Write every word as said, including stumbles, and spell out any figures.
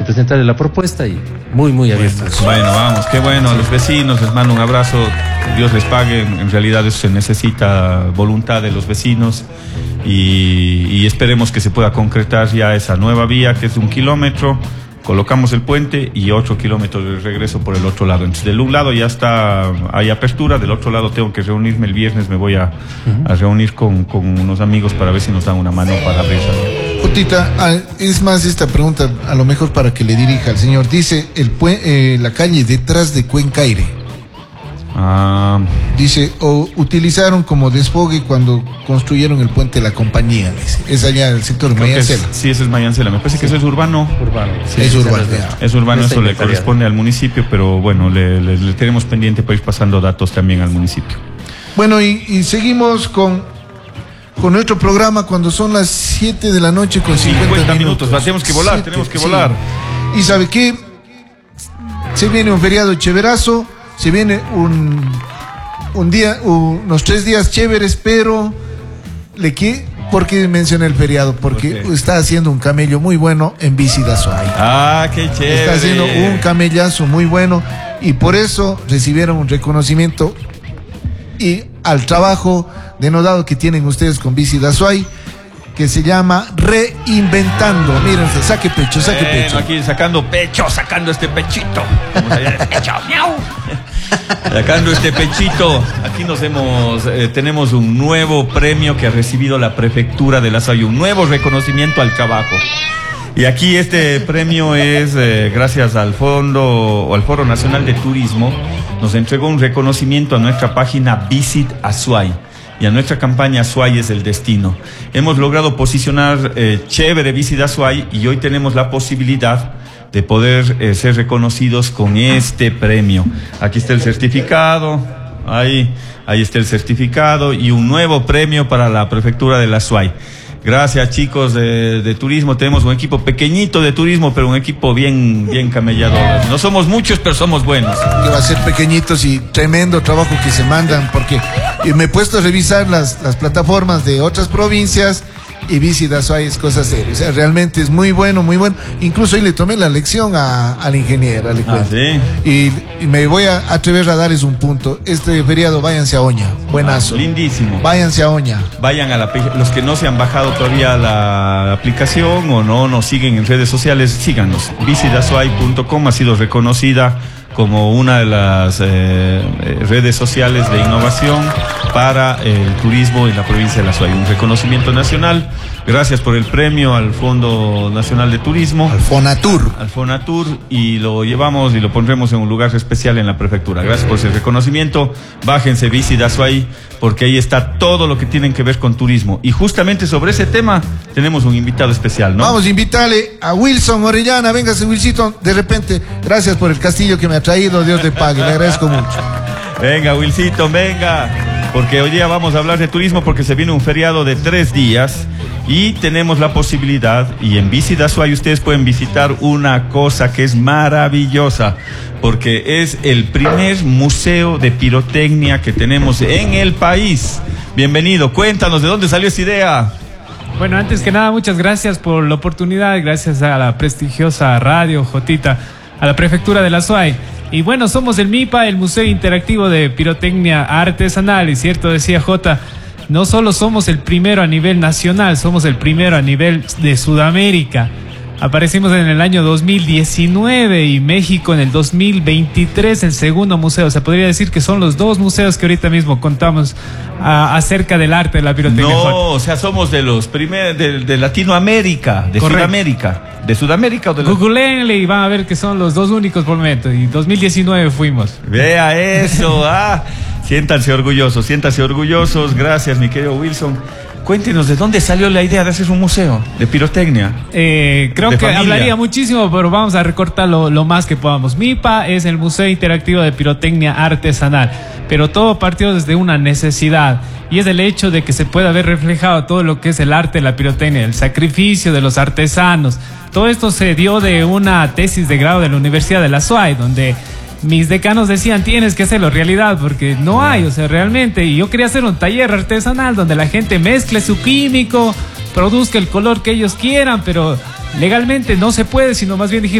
presentarle la propuesta y muy, muy abiertos. Bueno, bueno, vamos, qué bueno. A los vecinos les mando un abrazo, Dios les pague. En realidad eso se necesita voluntad de los vecinos y, y esperemos que se pueda concretar ya esa nueva vía que es de un kilómetro. Colocamos el puente y otro kilómetro de regreso por el otro lado. Entonces, del un lado ya está, hay apertura, del otro lado tengo que reunirme el viernes, me voy a, uh-huh. a reunir con, con unos amigos para ver si nos dan una mano para abrir. Jotita, es más esta pregunta, a lo mejor para que le dirija al señor. Dice, el pue- eh, la calle detrás de Cuencaire. Ah. Dice, o utilizaron como desfogue cuando construyeron el puente de la compañía. Dice. Es allá el sector de Mayancela. Es, sí, ese es Mayancela. Me parece sí. que eso es urbano. Urbano. Sí, es urbano. Es urbano, eso le corresponde al municipio, pero bueno, le, le, le tenemos pendiente para ir pasando datos también al municipio. Bueno, y, y seguimos con, con nuestro programa cuando son las siete de la noche con cincuenta minutos. minutos. Tenemos que volar, siete, tenemos que sí. volar. Y ¿sabe qué? Se viene un feriado chéverazo. Se viene un, un día, unos tres días chéveres, pero le que, ¿por qué mencioné el feriado? Porque okay. está haciendo un camello muy bueno en Bici Dazuay. Ah, qué chévere. Está haciendo un camellazo muy bueno y por eso recibieron un reconocimiento y al trabajo denodado que tienen ustedes con Bici Dazuay, que se llama Reinventando. Mírense, saque pecho, saque bueno, pecho. Aquí sacando pecho, sacando este pechito. Vamos a ver, pecho, miau. Sacando este pechito. Aquí nos hemos, eh, tenemos un nuevo premio que ha recibido la prefectura de La Suay, un nuevo reconocimiento al trabajo. Y aquí este premio es eh, gracias al Fondo o al Foro Nacional de Turismo. Nos entregó un reconocimiento a nuestra página Visit Azuay y a nuestra campaña Azuay es el destino. Hemos logrado posicionar eh, chévere Visit Azuay y hoy tenemos la posibilidad de poder eh, ser reconocidos con este premio. Aquí está el certificado, ahí, ahí está el certificado y un nuevo premio para la prefectura de La Suay. Gracias, chicos de, de turismo. Tenemos un equipo pequeñito de turismo, pero un equipo bien, bien camellador. No somos muchos, pero somos buenos. Que va a ser pequeñitos y tremendo trabajo que se mandan, porque me he puesto a revisar las, las plataformas de otras provincias y Bici Dazuay es cosa seria. O sea, realmente es muy bueno, muy bueno. Incluso ahí le tomé la lección a, al ingeniero, le cuento. Ah, ¿sí? y, y me voy a atrever a darles un punto. Este feriado, váyanse a Oña. Buenazo. Ah, lindísimo. Váyanse a Oña. Vayan a la, los que no se han bajado todavía la aplicación o no nos siguen en redes sociales, síganos. bici dazuay punto com ha sido reconocida como una de las eh, redes sociales de innovación para el turismo en la provincia de La Suay. Un reconocimiento nacional. Gracias por el premio al Fondo Nacional de Turismo. Al Fonatur. Al Fonatur, y lo llevamos y lo pondremos en un lugar especial en la prefectura. Gracias por ese reconocimiento. Bájense Bici Dazuay, porque ahí está todo lo que tienen que ver con turismo. Y justamente sobre ese tema tenemos un invitado especial, ¿no? Vamos a invitarle a Wilson Orellana. Véngase, Wilsito. De repente, gracias por el castillo que me ha traído. Dios te pague. Le agradezco mucho. Venga, Wilsito, venga. Porque hoy día vamos a hablar de turismo porque se viene un feriado de tres días y tenemos la posibilidad, y en Bici Dazuay ustedes pueden visitar una cosa que es maravillosa, porque es el primer museo de pirotecnia que tenemos en el país. Bienvenido, cuéntanos de dónde salió esta idea. Bueno, antes que nada, muchas gracias por la oportunidad, gracias a la prestigiosa radio Jotita, a la prefectura de La Suay. Y bueno, somos el MIPA, el Museo Interactivo de Pirotecnia Artesanal, y cierto decía Jota, no solo somos el primero a nivel nacional, somos el primero a nivel de Sudamérica. Aparecimos en el año dos mil diecinueve y México en el dos mil veintitrés, el segundo museo. Se podría decir que son los dos museos que ahorita mismo contamos a, acerca del arte de la pirotecnia. No, o sea, somos de los primeros de, de Latinoamérica, de Correcto. Sudamérica. ¿De Sudamérica o de la... Googleenle y van a ver que son los dos únicos por momento. Y dos mil diecinueve fuimos. Vea eso, ah. Siéntanse orgullosos, siéntanse orgullosos. Gracias, mi querido Wilson. Cuéntenos, ¿de dónde salió la idea de hacer un museo de pirotecnia? Eh, creo de que familia. Hablaría muchísimo, pero vamos a recortar lo, lo más que podamos. MIPA es el Museo Interactivo de Pirotecnia Artesanal, pero todo partió desde una necesidad, y es el hecho de que se pueda ver reflejado todo lo que es el arte de la pirotecnia, el sacrificio de los artesanos. Todo esto se dio de una tesis de grado de la Universidad de La Suay, donde mis decanos decían, tienes que hacerlo realidad, porque no hay, o sea, realmente. Y yo quería hacer un taller artesanal donde la gente mezcle su químico, produzca el color que ellos quieran, pero legalmente no se puede, sino más bien dijeron,